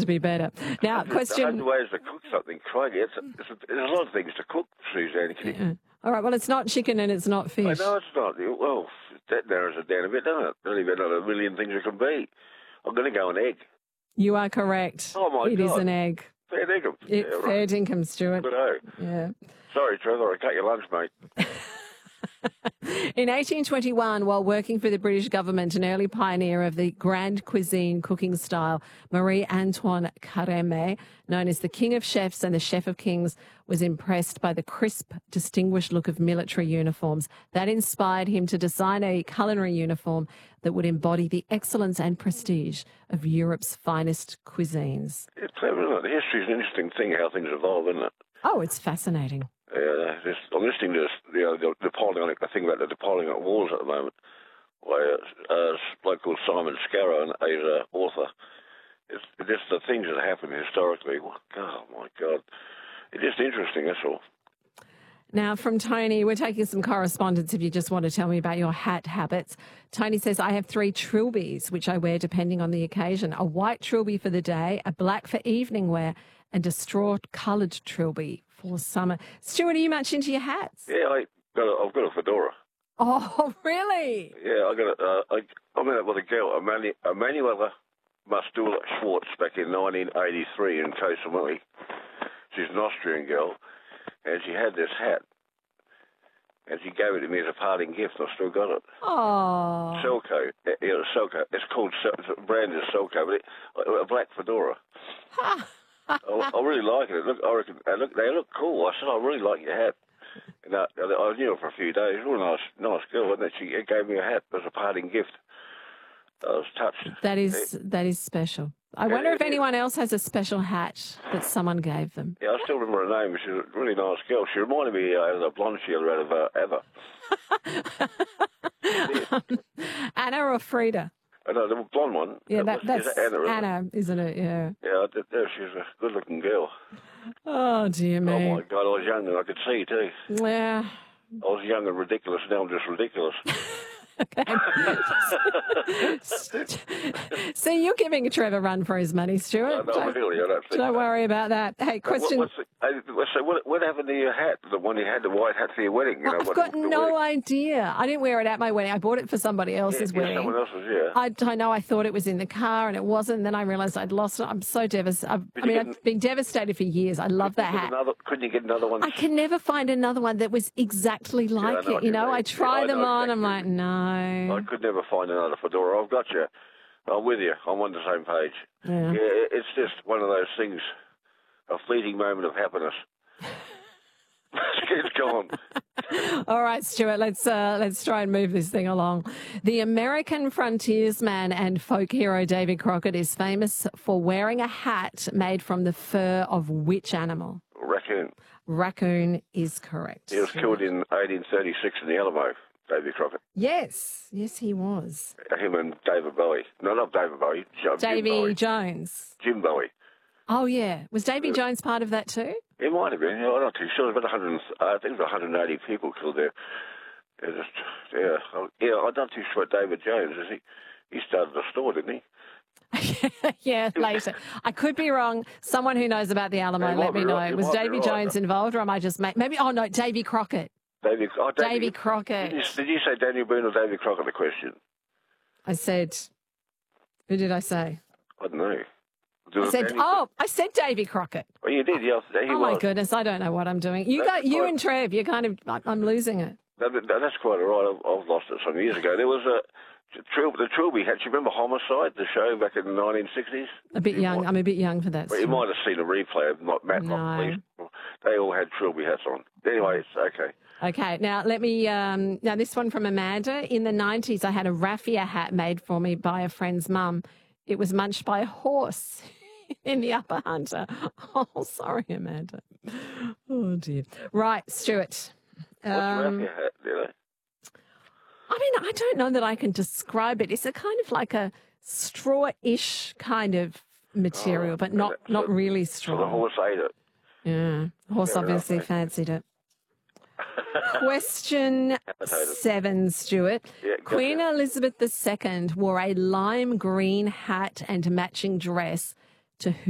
to be better. Now, question... The ways to cook something, crikey. There's a lot of things to cook, Suzanne. Yeah. All right, well, it's not chicken and it's not fish. I know it's not. Well, that narrows it down a bit, doesn't it? There's only about a million things it can be. I'm going to go an egg. You are correct. Oh, my God. It is an egg. Fair dinkum. Fair dinkum, Stuart. Good-o. Yeah. Sorry, Trevor, I cut your lunch, mate. In 1821, while working for the British government, an early pioneer of the Grande Cuisine cooking style, Marie-Antoine Carême, known as the King of Chefs and the Chef of Kings, was impressed by the crisp, distinguished look of military uniforms. That inspired him to design a culinary uniform that would embody the excellence and prestige of Europe's finest cuisines. It's clever, isn't it? History's an interesting thing, how things evolve, isn't it? Oh, it's fascinating. I'm listening to the Napoleonic, I think about the Napoleonic Wars at the moment, where a bloke called Simon Scarrow, and he's an author. It's just the things that happen historically. Oh, my God. It's just interesting, that's all. Now, from Tony, we're taking some correspondence if you just want to tell me about your hat habits. Tony says, I have 3 trilbies, which I wear depending on the occasion. A white trilby for the day, a black for evening wear, and a straw-coloured trilby for summer. Stuart, are you much into your hats? Yeah, I've got a fedora. Oh, really? Yeah, I met up with a girl, Emanuela Mastula Schwartz, back in 1983 in Koh Samui. She's an Austrian girl, and she had this hat, and she gave it to me as a parting gift. I still got it. Oh. Selco. Yeah, Selco. It's called, the brand is Selco, but a black fedora. I really like it. They look cool. I said, I really like your hat. And I knew her for a few days. Real nice girl, and then she gave me a hat as a parting gift. I was touched. That is special. I wonder if anyone else has a special hat that someone gave them. Yeah, I still remember her name. She's a really nice girl. She reminded me of the blonde she had out of Ava. Anna or Frida? No, the blonde one. Yeah, that's Anna, isn't it? Yeah. Yeah, she's a good-looking girl. Oh, dear me. Oh, my God, I was young and I could see, too. Yeah. I was young and ridiculous. Now I'm just ridiculous. So you're giving Trevor a run for his money, Stuart. No, really, I don't think Don't worry about that. Hey, question. What happened to your hat? The one you had, the white hat for your wedding? You know, I've got no idea. I didn't wear it at my wedding. I bought it for somebody else's wedding. Someone else's, yeah. I know. I thought it was in the car and it wasn't. And then I realised I'd lost it. I'm so devastated. I've been devastated for years. I love that hat. Couldn't you get another one? I can never find another one that was exactly like it. You know, I try them on. I'm like, no. I could never find another fedora. I've got you. I'm with you. I'm on the same page. Yeah, it's just one of those things, a fleeting moment of happiness. It's gone. All right, Stuart, let's try and move this thing along. The American frontiersman and folk hero Davy Crockett is famous for wearing a hat made from the fur of which animal? Raccoon. Raccoon is correct. He was killed in 1836 in the Alamo. Davy Crockett. Yes, he was. Him and David Bowie. No, not David Bowie. Davy Jones. Jim Bowie. Oh, yeah. Was Davy Jones part of that too? He might have been. I'm not too sure. There's about I think it was 180 people killed there. I'm not too sure about David Jones. He started the store, didn't he? Yeah, later. I could be wrong. Someone who knows about the Alamo, let me know. Right. Was Davy Jones involved, or am I just maybe? Oh no, Davy Crockett. Davy Crockett. Did you say Daniel Boone or Davy Crockett? The question. I said. Who did I say? I don't know. I said Davy Crockett. Oh, you did. Yeah, oh my goodness, I don't know what I'm doing. You and Trev. You're kind of. I'm losing it. That's quite all right. I've lost it some years ago. There was the Trilby hat. Do you remember Homicide, the show back in the 1960s? A bit young. I'm a bit young for that. Well, you might have seen a replay of Matt. No. They all had Trilby hats on. Anyway, it's okay. Okay, now let me, now this one from Amanda. In the 90s, I had a raffia hat made for me by a friend's mum. It was munched by a horse in the Upper Hunter. Oh, sorry, Amanda. Oh, dear. Right, Stuart. What's a raffia hat, do they? I mean, I don't know that I can describe it. It's a kind of like a straw-ish kind of material, but not really straw. So the horse ate it. Yeah, the horse obviously fancied it. Question 7, Stuart. Yeah, Queen Elizabeth II wore a lime green hat and matching dress to